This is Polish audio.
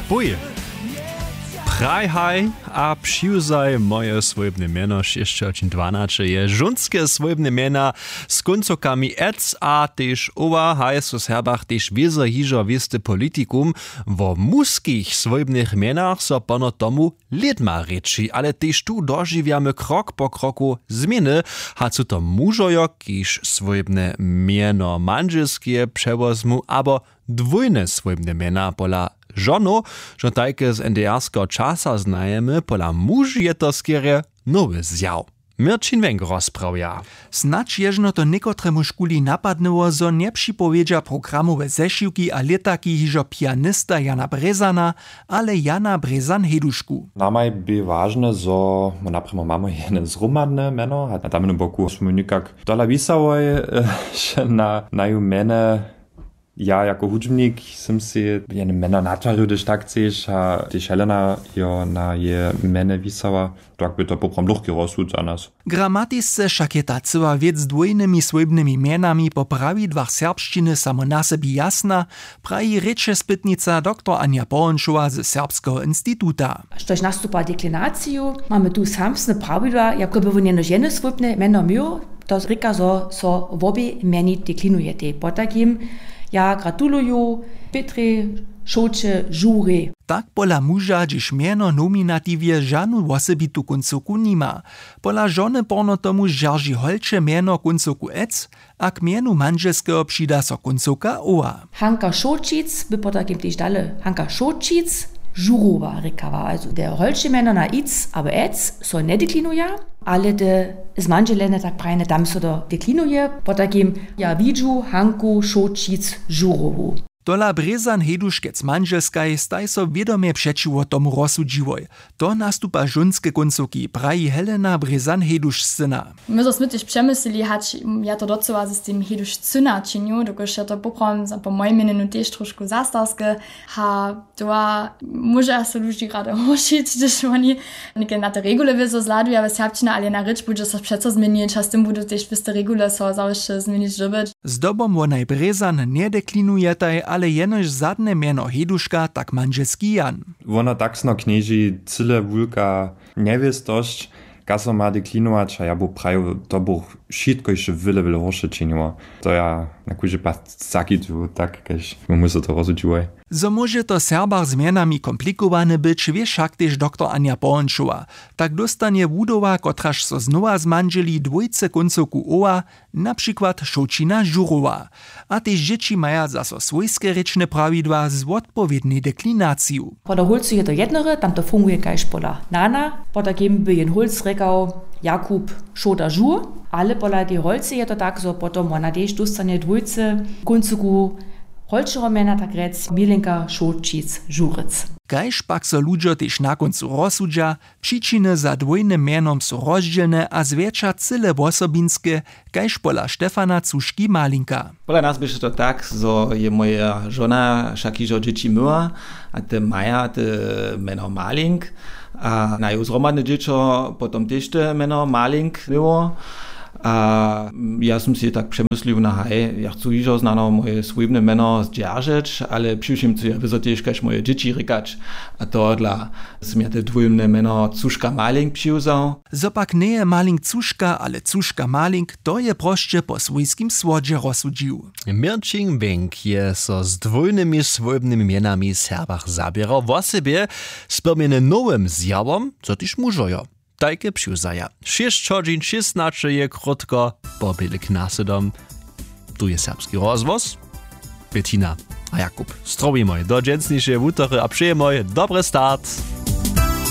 Buj! Prajhaj a přiwzaj moje swojebne mieno 612 je žunske swojebne miena z koncokami ec a tež ova haj so serbach tež wieze hižo wieste politikum wo muskich swojebnych mienach so pono tomu lidma reči, ale tež tu dožiwiamy krok po kroku zmieny, hacu to mužojo, kiž swojebne mieno manželskie przewozmu, abo dwójne swojebne miena pola żono, że tajke z NDR-sko czasa znajemy, pola muži je to skierie nowy zjaw. Mirčin Wenk rozprawia. Snadź jeżno to niekotremu szkuli napadnęło, zo nie przypowiedzia programowe zeszyłki a letaki hižo pianista Jana Brezana, ale Jana Brezan heduszku. Namaj by ważne, zo naprimo mamy jedne zrumadne meno, a tam na boku smo nikak dola visałoj, że na ju mene ja jako hudžbnik jsem si jedne meno natvaril, když tak chceš, a když Helena jo na je mene visała, tak by to poprom luchki rozsud za nas. Gramatisce však je ta cyła wiec z dwójnymi swojbnymi mienami po prawidłach serbszczyny samo na sobie jasna, praji reče spytnica dr Anja Połączowa z Serbskiego Instytuta. Štož nastupa deklinaciju, mamy tu samsne prawidła, jako by nie žene swojbne meno miał, to rika so w obie mieni deklinujete. Po takim ja gratuluju Petry, Šoče, Žure. Tak pola muža, dziś mieno nominatiwie żanu osobitu końcoku nima. Pola żony porno tomu żarži holče mieno końcoku ec, a k mienu manželskiego přida so końcoka oa. Hanka Šočic by po takim też dale Hanka Šočic, Žurova rekawa. Also der holče mieno na ic, aber ec so ne deklinuje, ale de z manželene tak prajne tam so do deklinuje, po takim ja widzu Hanku Šočic, Žurovu. Tola Brezan heduškec manželskaj staj so wiedomie przeciwo tomu rozsudziwoj. To nastupa žunske końcoki, praji Helena Brezan hedušscyna. My so smytyś przemyslili, hać ja to docowa z tym hedušcyna činju, dokoż ja to poprom po mojej mieniu też troszkę zastarskie, ha to może so ludzi rado hošić, gdyż oni nie na te regule wiedzą zladu, ale serbčina, ale na rycz bude so przeco zmienić, a z tym bude też wiste regule so zawsze zmienić dobyć. Z dobom wonaj Brezan nie deklinujetaj, ale jenož zadne mieno heduška, tak manželski Jan. Ona taksno knieži cyle wulka niewistość, kaso ma deklinować, a ja bo praju to bo wszystko jeszcze wiele horsze czyniło. To ja na kurze pas sakitu, tak, kaž muszę to rozsudziłoj. Zo może to Serbach zmianami komplikowane być, wie však też dr Anja Połączowa. Tak dostanie wudowa, kotraż so znowa z manželi dwójce końcoku oa, na przykład Šočina Žurova. A też dzieci maja zaso swojskie rečne prawidła z odpowiedniej deklinacją. Po der Hulcu je to jednore, tam to funguje kaž pola Nana, po takim by jen Hulc rekał Jakub Šoda Žur, ale pola die Holce je to tak, so potom ona też dostanie dwójce końcoku holčero mena tak rec Milenka Šočic Žurec. Kaž pak so ludzie też na końcu rozsudza, przyczyny za dwójnym mienom są rozdzielne a zwiecza cyle osobinskie, kaž pola Štefana Cuški-Malinka. Pola nas byše to tak, zo je moja żona šakižo dzieci myła, a te maja te meno Malink, a na ju zromadne dziecko potom też te meno Malink było. A ja som si tak przemyslil na haj, ja chcę iżo znano moje swojebne meno zdzierżyć, ale przyszłym chcę ja wysotieć kaž moje dzieci rykać, a to dla som ja te dwójne meno Cuška Malink přiwzał. Zopak nie je Malink Cuška, ale Cuška Malink, to je proście po swojskim słodzie rozsudził. Mirčin Wenk je so z dwójnymi swojebnymi mienami Serbach zabierał w sobie spełnione nowym zjawom, co też mużojo. Tajke přiwzaja. 6:16 je krótko po bylik nasedom. Tu je serbski rozvoz. Bettina a Jakub. Zdrowimoj do dżensnisze wutory a przyjemoj dobry start.